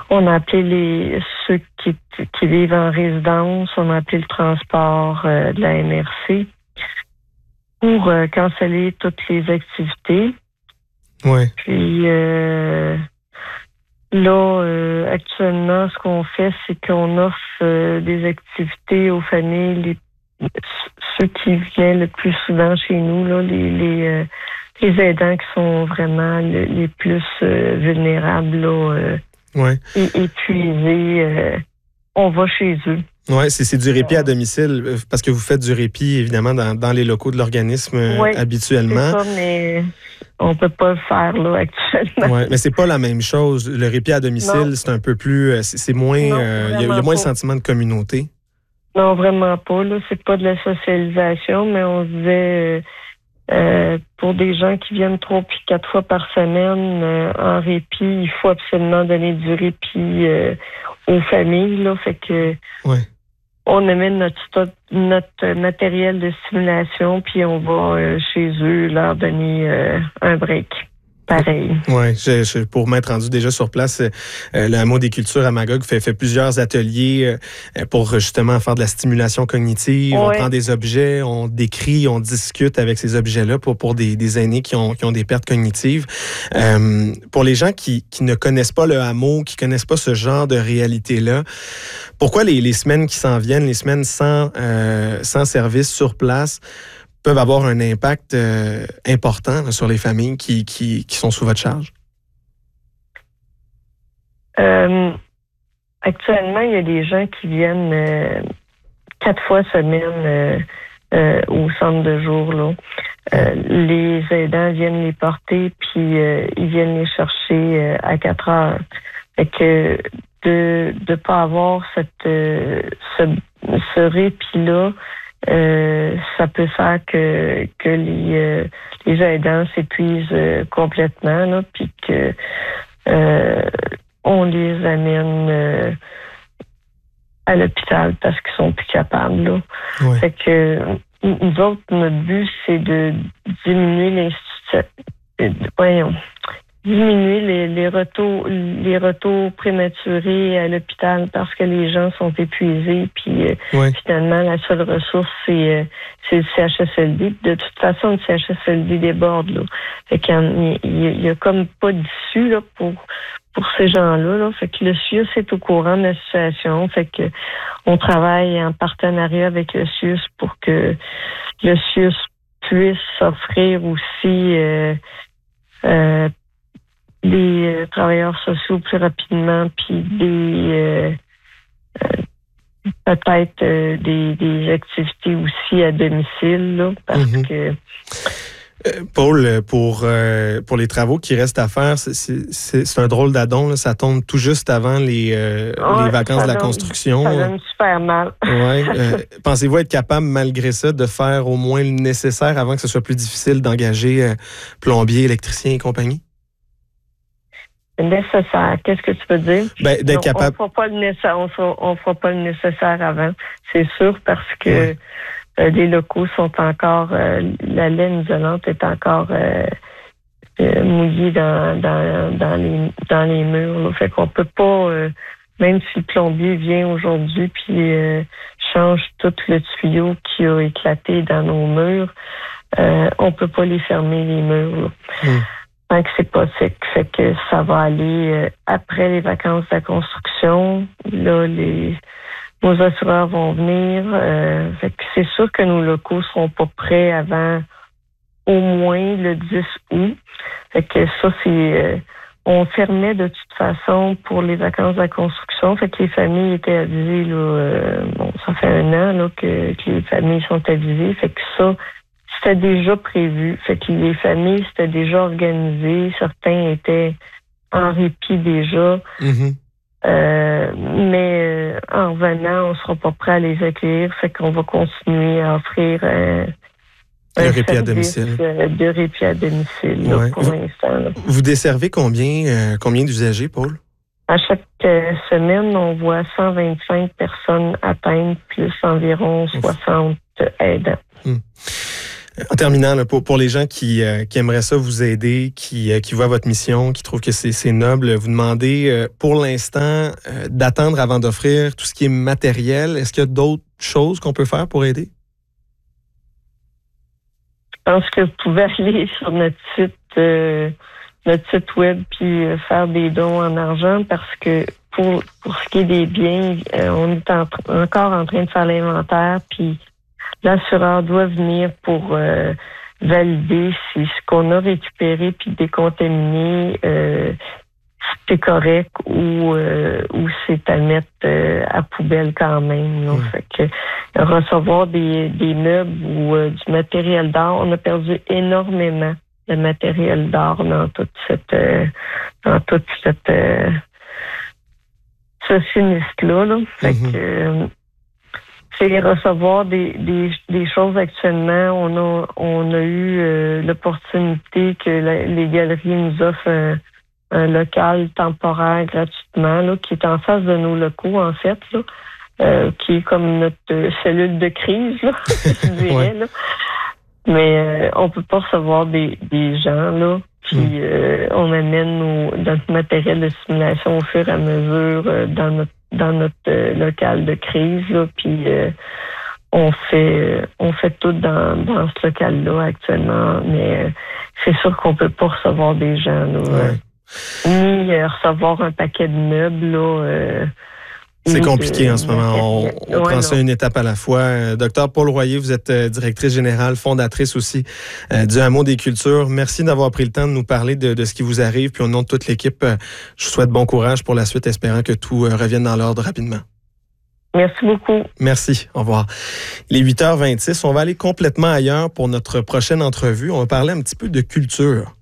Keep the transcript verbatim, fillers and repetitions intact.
On a appelé les ceux qui, qui vivent en résidence, on a appelé le transport euh, de la M R C pour euh, canceller toutes les activités. Oui. Puis euh, là, euh, actuellement, ce qu'on fait, c'est qu'on offre euh, des activités aux familles, les, ceux qui viennent le plus souvent chez nous, là, les, les, euh, les aidants qui sont vraiment le, les plus euh, vulnérables, là, euh, ouais. et épuisés. Euh, on va chez eux. Oui, c'est, c'est du répit à domicile, parce que vous faites du répit, évidemment, dans, dans les locaux de l'organisme oui, habituellement. C'est ça, mais on peut pas le faire là actuellement. Oui, mais c'est pas la même chose. Le répit à domicile, non. c'est un peu plus... C'est, c'est moins... Il euh, y, y a moins le sentiment de communauté. Non, vraiment pas. Là, c'est pas de la socialisation, mais on se disait... Euh, pour des gens qui viennent trois puis quatre fois par semaine euh, en répit, il faut absolument donner du répit euh, aux familles. Là, fait que ouais. on amène notre stock, notre matériel de stimulation, puis on va euh, chez eux leur donner euh, un break. Pareil. Oui, je, je, pour m'être rendu déjà sur place, euh, le Hameau des cultures à Magog fait, fait plusieurs ateliers euh, pour justement faire de la stimulation cognitive. Ouais. On prend des objets, on décrit, on discute avec ces objets-là pour, pour des, des aînés qui ont, qui ont des pertes cognitives. Euh, pour les gens qui, qui ne connaissent pas le hameau, qui ne connaissent pas ce genre de réalité-là, pourquoi les, les semaines qui s'en viennent, les semaines sans, euh, sans service sur place, peuvent avoir un impact euh, important là, sur les familles qui, qui, qui sont sous votre charge? Euh, actuellement, il y a des gens qui viennent euh, quatre fois semaine euh, euh, au centre de jour. Là. Euh, les aidants viennent les porter, puis euh, ils viennent les chercher euh, à quatre heures. Fait que de ne pas avoir cette, euh, ce, ce répit-là, Euh, ça peut faire que que les euh, les aidants s'épuisent euh, complètement là, puis que euh, on les amène euh, à l'hôpital parce qu'ils sont plus capables là. Ouais. Fait que nous autres, notre but c'est de diminuer l'institution. Voyons. diminuer les, les retours les retours prématurés à l'hôpital parce que les gens sont épuisés puis euh, ouais. finalement la seule ressource c'est euh, c'est le C H S L D. De toute façon le C H S L D déborde là. Fait qu'il y, a, il y a comme pas d'issue là pour pour ces gens-là là. Fait que le C I U S est au courant de la situation. Fait que on travaille en partenariat avec le C I U S pour que le C I U S puisse offrir aussi euh, euh, des euh, travailleurs sociaux plus rapidement, puis des euh, euh, peut-être euh, des, des activités aussi à domicile, là, parce mm-hmm. que... Euh, Paul, pour, euh, pour les travaux qui restent à faire, c'est, c'est, c'est un drôle d'addon, là. Ça tombe tout juste avant les, euh, ouais, les vacances de la donne, construction. Ça donne super mal. Ouais, euh, pensez-vous être capable, malgré ça, de faire au moins le nécessaire avant que ce soit plus difficile d'engager euh, plombiers, électriciens et compagnie? Nécessaire. Qu'est-ce que tu veux dire? Ben, d'être Donc, capable. On ne fera pas le nécessaire, on fera, on fera pas le nécessaire avant, c'est sûr, parce que ouais. euh, les locaux sont encore, euh, la laine isolante est encore euh, euh, mouillée dans, dans, dans, les, dans les murs. Là. Fait qu'on peut pas, euh, même si le plombier vient aujourd'hui puis euh, change tout le tuyau qui a éclaté dans nos murs, euh, on peut pas les fermer, les murs. Là. Mm. Tant que c'est pas sec, fait que ça va aller euh, après les vacances de la construction. Là, les nos assureurs vont venir. Euh, fait que c'est sûr que nos locaux seront pas prêts avant au moins le dix août. Fait que ça, c'est euh, on fermait de toute façon pour les vacances de la construction. Fait que les familles étaient avisées là. Euh, bon, ça fait un an là que, que les familles sont avisées. Fait que ça. C'était déjà prévu. Fait que les familles, c'était déjà organisé. Certains étaient en répit déjà. Mm-hmm. Euh, mais euh, en revenant, on ne sera pas prêt à les accueillir. Fait qu'on va continuer à offrir un, un le répit à domicile. de répit à domicile là, ouais. pour vous, l'instant. Là. Vous desservez combien, euh, combien d'usagers, Paul? À chaque euh, semaine, on voit cent vingt-cinq personnes atteintes, plus environ soixante aidants. Mm. En terminant, là, pour, pour les gens qui, euh, qui aimeraient ça vous aider, qui, euh, qui voient votre mission, qui trouvent que c'est, c'est noble, vous demandez euh, pour l'instant euh, d'attendre avant d'offrir tout ce qui est matériel. Est-ce qu'il y a d'autres choses qu'on peut faire pour aider? Je pense que vous pouvez aller sur notre site, euh, notre site web puis euh, faire des dons en argent parce que pour, pour ce qui est des biens, euh, on est en, encore en train de faire l'inventaire puis l'assureur doit venir pour euh, valider si ce qu'on a récupéré puis décontaminé, euh, c'est correct ou euh, ou c'est à mettre euh, à poubelle quand même. Là. Mmh. Fait que recevoir des, des meubles ou euh, du matériel d'art, on a perdu énormément de matériel d'art dans toute cette euh, dans toute cette euh, ce sinistre-là. Là. Fait mmh. que euh, c'est recevoir des, des, des choses actuellement. On a on a eu euh, l'opportunité que la, les galeries nous offrent un, un local temporaire gratuitement, là, qui est en face de nos locaux, en fait, là, euh, qui est comme notre euh, cellule de crise, là, je dirais. Ouais. Là. Mais euh, on peut pas recevoir des, des gens, là, puis mm. euh, on amène nos, notre matériel de simulation au fur et à mesure euh, dans notre dans notre euh, local de crise, là, puis euh, on fait euh, on fait tout dans, dans ce local-là actuellement, mais euh, c'est sûr qu'on peut pas recevoir des gens, là, ouais. euh, ni euh, recevoir un paquet de meubles, là. Euh, C'est compliqué de, en ce moment. On, on ouais, prend non. ça une étape à la fois. Euh, Docteur Paul Royer, vous êtes euh, directrice générale, fondatrice aussi euh, du Hameau des Cultures. Merci d'avoir pris le temps de nous parler de, de ce qui vous arrive. Puis au nom de toute l'équipe, euh, je vous souhaite bon courage pour la suite, espérant que tout euh, revienne dans l'ordre rapidement. Merci beaucoup. Merci. Au revoir. Il est huit heures vingt-six. On va aller complètement ailleurs pour notre prochaine entrevue. On va parler un petit peu de culture.